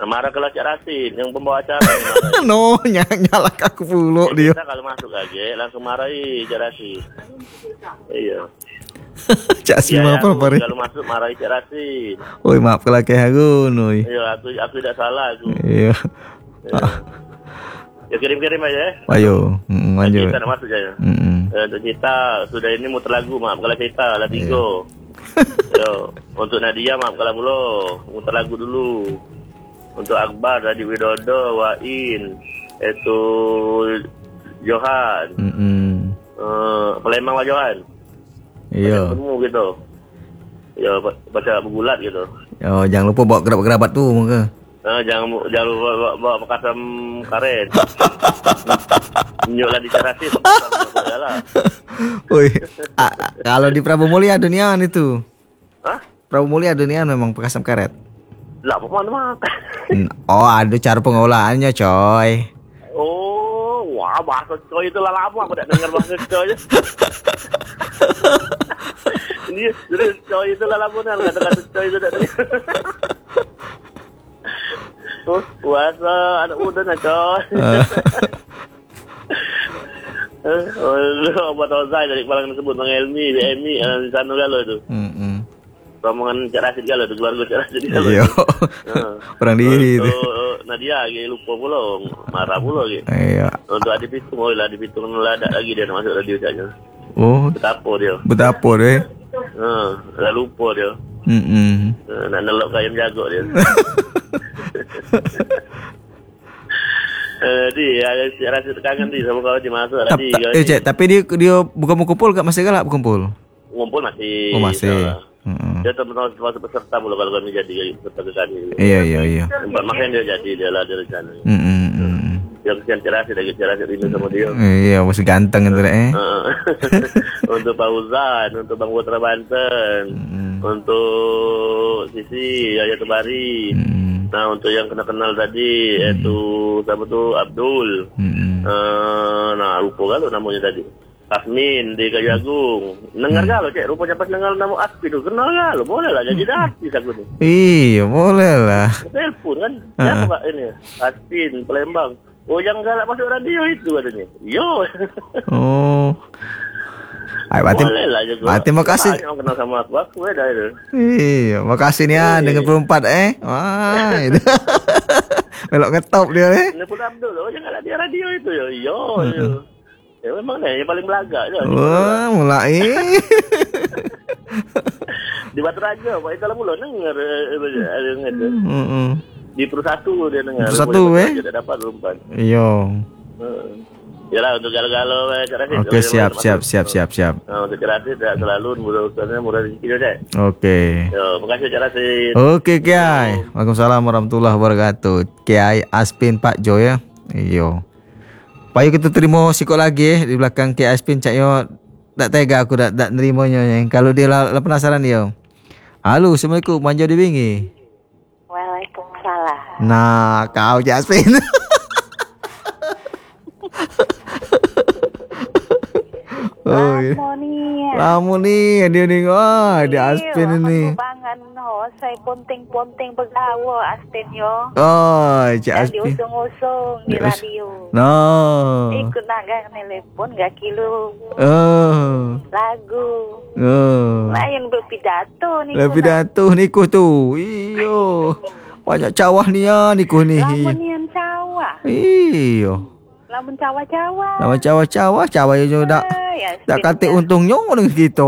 Marah kalau Cik Rasid yang pembawa acara yang marah. No, nyalak aku puluk dia. Kita kalau masuk aja langsung marahi Cik Rasid. Iya. Cak Sima apa ni? Kalau masuk marahi Cik Rasid. Oi, maaf kalau ke Harun, oi. Iya, aku tidak salah aku. Iya. Ya kirim-kirim aja. Ayo, lanjut. Kita nak masuk aja. Untuk kita sudah ini muter lagu, maaf kalau kita lah tiga. Yo, untuk Nadia maaf kalau mulu muter lagu dulu. Untuk Akbar, Radi Widodo, Wain, itu Johan, Palembang Pak Johan. Iya. Temu gitu. Ya baca bergulat gitu. Oh, jangan lupa bawa kerabat-kerabat tu muka. Jangan lupa bawa makasam karet. Nyoklah dicarasin. Oi, kalau di Prabu Mulia duniaan itu. Hah? Prabu Mulia duniaan memang pakasam karet. Lah, mana? Oh, ada cara pengolahannya, coy. Oh, wah, bahasa coy itu lah lama aku tak dengar bahasa coy. Ini jadi coy itu lah lama kan kata-kata coy itu tak dengar. Oh, puasa anak muda nak coy. Oh, buat Ozai dari kepala tersebut Bang Elmi, Emi di sana galau tu. Rombongan Cik Rasid galau tu, keluarga Cik Rasid galau. Iya. Orang diri tu. Nadia lagi lupa pula, marah pula lagi. Iya. Untuk Adi Pitung, Adi Pitung ladak lagi dia nak masuk radio saja. Oh. Betapa dia. Dah lupa dia. Nak nelok ayam jago dia. Cik Rasid kangen dia sama kau dia masuk tadi. Cik, tapi dia bukan berkumpul kat masa galak berkumpul. Ngumpul masih. Oh, masih. Dia termasuk peserta pula kalau kami jadi peserta ke kami. Iya. Makanya dia jadi, dia lah dia rencana. Dia kesian Cik Rasid lagi, Cik Rasid rindu sama dia. Iya, masih ganteng itu Untuk Pak Uzan, untuk Bang Putra Banten, untuk Sisi, Yaya Tebari. Nah, untuk yang kenal tadi, itu siapa tu? Abdul. Nah, lupa kalau namanya tadi. Kasmin di Kayu Agung. Dengar kalau Cik, rupanya pas dengar nama Aspi tu kenal kalau boleh lah jadi artis aku ni. Iya, boleh lah. Telepon kan. Siapa Pak ini? Aspin Palembang. Oh, yang galak masuk radio itu katanya. Yo. Oh. Ay, Berarti makasih. Yang kenal sama aku dah itu. Iya, makasih ni dengan perempat Wah, itu. Melok ngetop dia Ini pun Abdul. Oh, yang galak dia radio itu yo. Ya memang yang paling belagak je. Wah, mulai. Di Batu Raja, Pak kalau mula dengar di Persatu dia dengar. Persatu dia tak dapat rumpan. Iya. Yalah untuk galau-galau Okey, siap. Untuk Cik Rasid tak selalu murah rezeki dia. Okey. Yo, makasih Cik Rasid. Okey, Kiai. Waalaikumsalam warahmatullahi wabarakatuh. Kiai Aspin Pak Jo ya. Iyo. Payu kita terima sikit lagi di belakang Kiai Aspin Cak yo. Tak tega aku tak nerimanya kalau dia lah penasaran dia. Halo, Assalamualaikum. Manja di Bingi. Waalaikumsalam. Nah, kau Cak Aspin. Lama ni dia ni. Dia Aspin ni. Saya ponting-ponting bergawa Aspin yo. Oh, Cik Aspin. Dia usung-usung di radio. No. Ikut naga telepon gak kilo. Lagu. Lain berpidato ni. Berpidato niku tu. Iyo. Banyak cawah ni niku ni. Lamun nian cawah. Iyo. Lamun cawah-cawah. Lamun cawah-cawah, cawah yo dak. Tak kate untungnya dengan kita.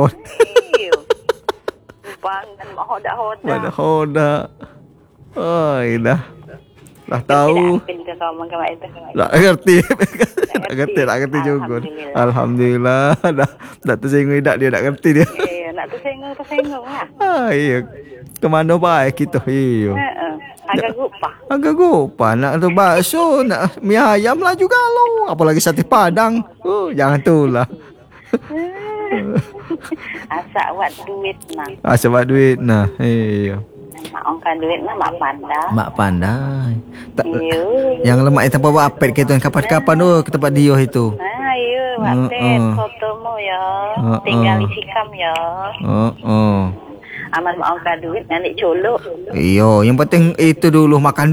Bangan mak hoda. Oi dah. Dah tahu. Tak ngerti. Tak ngerti juga. Alhamdulillah. Dah tersinggung dak dia tak ngerti dia. Nak tersinggung lah. Iya. Kemana baik kita? Iya. Agak gupa. Nak tu bakso, nak mie ayam lah juga lo. Apalagi sate padang. Jangan tu lah. Asak buat duit nah. Iya. Mak ongkan duit nah mak pandai. Yang lemak itu apa apet kita kapan-kapan tu ke tempat dia itu. Iya, apet fotomu ya. Tinggal isikam ya. Aman mak ongkan duit nanti colok. Iyo, yang penting itu dulu makan